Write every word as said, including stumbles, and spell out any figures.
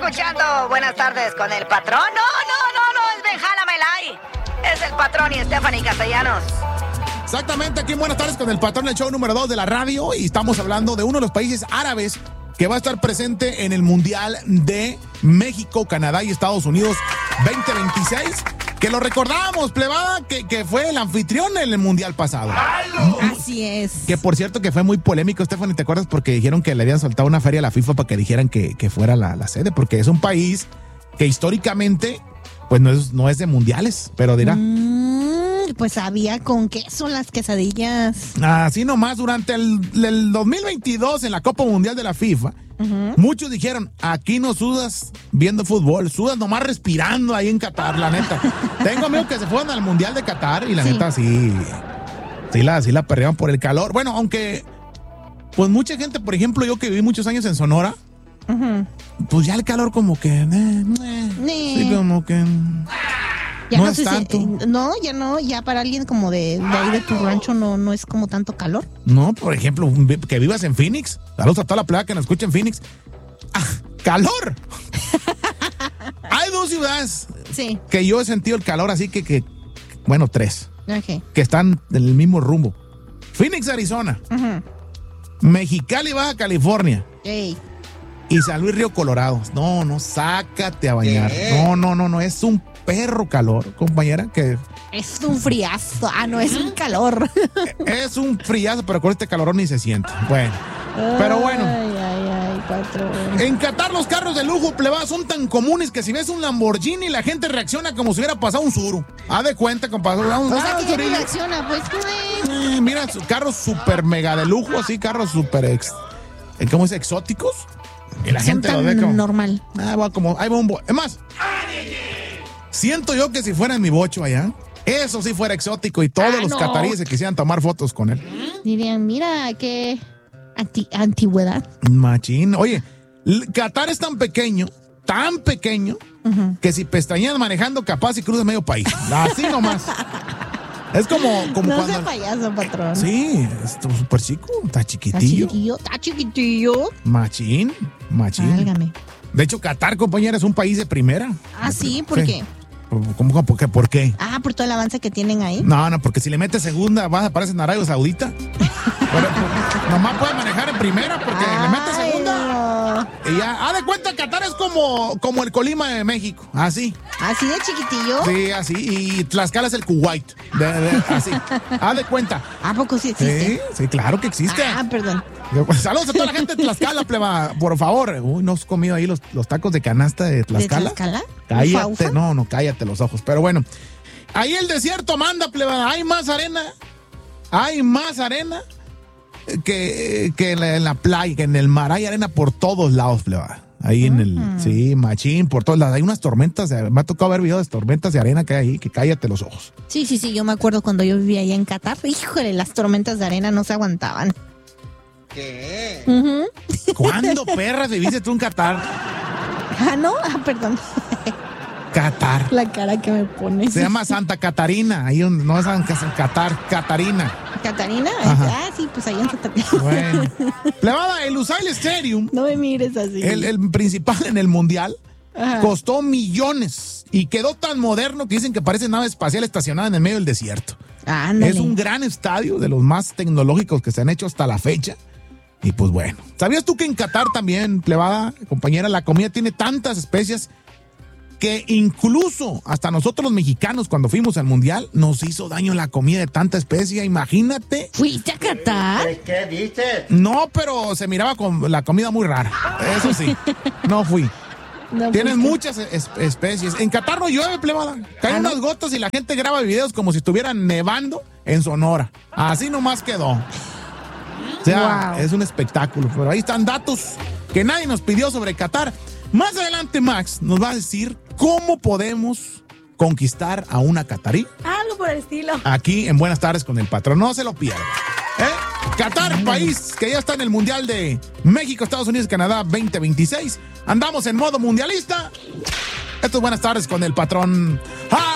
escuchando Buenas Tardes con el Patrón. No, no, no, no, es Benjala Melay. Es el Patrón y Stephanie Castellanos. Exactamente, aquí en Buenas Tardes con el Patrón, el show número dos de la radio. Y estamos hablando de uno de los países árabes que va a estar presente en el Mundial de México, Canadá y Estados Unidos veinte veintiséis. Que lo recordábamos, plebada, que, que fue el anfitrión en el Mundial pasado. Así es. Que por cierto que fue muy polémico, Stephanie, ¿te acuerdas? Porque dijeron que le habían soltado una feria a la FIFA para que dijeran que, que fuera la, la sede, porque es un país que históricamente pues no es, no es de mundiales, pero dirá. Mm, pues había con queso las quesadillas. Así nomás, durante el, el dos mil veintidós en la Copa Mundial de la FIFA, uh-huh. muchos dijeron, aquí no sudas viendo fútbol, sudas nomás respirando ahí en Qatar, la neta. Tengo amigos que se fueron al Mundial de Qatar y la sí. neta sí, sí la, sí la perreaban por el calor. Bueno, aunque, pues mucha gente, por ejemplo, yo que viví muchos años en Sonora, uh-huh. pues ya el calor como que, eh, eh, sí, como que... Ya no, no es sé tanto. Si, no, ya no, ya para alguien como de, de ahí de tu rancho no, no es como tanto calor. No, por ejemplo, que vivas en Phoenix, saludos a toda la playa que nos escucha en Phoenix. ¡Ah, calor! Hay dos ciudades sí. que yo he sentido el calor así que, que bueno, tres, okay. que están en el mismo rumbo. Phoenix, Arizona, uh-huh. Mexicali, Baja California, hey. y San Luis Río Colorado. No, no, sácate a bañar. ¿Qué? No, no, no, no, es un perro calor, compañera, que... Es un friazo, ah, no, es un calor. Es un friazo, pero con este calorón ni se siente. Bueno, ay, pero bueno. Ay, ay, ay, patrón. En Qatar los carros de lujo, plebada, son tan comunes que si ves un Lamborghini la gente reacciona como si hubiera pasado un Zuru. Haz de cuenta, compadre. O sea, que ya reacciona, pues, eh, mira, carros súper mega de lujo, así, carros súper, ex, ¿cómo es? Exóticos. Y la son gente lo ve como... normal. Ah, va como, ahí va un... Bo- es más... Siento yo que si fuera en mi bocho allá, eso sí fuera exótico y todos ah, los no. cataríes se quisieran tomar fotos con él. Dirían, mira, qué anti- antigüedad. Machín. Oye, Qatar es tan pequeño, tan pequeño, uh-huh. que si pestañeas manejando capaz y cruzas medio país. Así nomás. Es como, como no cuando... No sea payaso, patrón. Sí, es súper chico, está chiquitillo. Está chiquitillo, está chiquitillo. Machín, machín. Válgame. De hecho, Qatar, compañera, es un país de primera. Ah, sí, ¿por qué? ¿Cómo, por qué? ¿Por qué? Ah, por todo el avance que tienen ahí. No, no, porque si le metes segunda vas a aparecer en Arabia Saudita. Pero, pues, nomás puede manejar en primera porque Ay, le metes segunda. No. Y ya, haz de cuenta, Qatar es como, como el Colima de México, así. ¿Así de chiquitillo? Sí, así. Y Tlaxcala es el Kuwait. De, de, así. Haz de cuenta. ¿A poco sí existe? Sí, sí, claro que existe. Ah, perdón. Saludos a toda la gente de Tlaxcala, pleba, por favor. Uy, ¿no has comido ahí los, los tacos de canasta de Tlaxcala? ¿De Tlaxcala? Cállate, ¿Ufa, ufa? no, no, cállate los ojos. Pero bueno, ahí el desierto manda, pleba. Hay más arena, hay más arena que, que en, la, en la playa, que en el mar. Hay arena por todos lados, pleba. Ahí uh-huh. en el, sí, machín, por todos lados. Hay unas tormentas, de, me ha tocado ver videos de tormentas de arena que hay ahí, que cállate los ojos. Sí, sí, sí, yo me acuerdo cuando yo vivía allá en Qatar. Híjole, las tormentas de arena no se aguantaban. ¿Qué? Uh-huh. ¿Cuándo, perras, viviste tú en Qatar? Ah, no, ah, perdón. Qatar. La cara que me pones. Se llama Santa Catarina. Ahí no es en Qatar, Catarina. ¿Catarina? Ajá. Ah, sí, pues ahí en Santa Catarina. Bueno. Plebada, el Lusail Stadium. No me mires así. El, el principal en el mundial. Ajá. Costó millones y quedó tan moderno que dicen que parece nave espacial estacionada en el medio del desierto. Ándale. Es un gran estadio, de los más tecnológicos que se han hecho hasta la fecha. Y pues bueno, ¿sabías tú que en Qatar también, plebada, compañera, la comida tiene tantas especias que incluso hasta nosotros los mexicanos cuando fuimos al mundial nos hizo daño la comida de tanta especia? Imagínate. ¿Fuiste a Qatar? ¿Qué dices? No, pero se miraba con la comida muy rara. Eso sí, no fui. No, Tienes pues, muchas es- especies. En Qatar no llueve, plebada. Caen ¿Ah, unas no? gotas y la gente graba videos como si estuvieran nevando en Sonora. Así nomás quedó. O sea, wow. Es un espectáculo. Pero ahí están datos que nadie nos pidió sobre Qatar. Más adelante, Max nos va a decir cómo podemos conquistar a una catarí. Algo por el estilo. Aquí en Buenas Tardes con el Patrón. No se lo pierdan. ¿Eh? Qatar, país que ya está en el Mundial de México, Estados Unidos y Canadá veinte veintiséis. Andamos en modo mundialista. Esto es Buenas Tardes con el Patrón. ¡Ah!